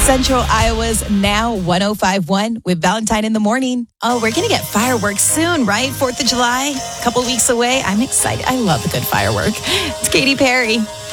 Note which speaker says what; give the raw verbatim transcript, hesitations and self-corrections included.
Speaker 1: Central Iowa's Now one oh five point one with Valentine in the morning. Oh, we're going to get fireworks soon, right? fourth of July, a couple weeks away. I'm excited. I love a good firework. It's Katy Perry.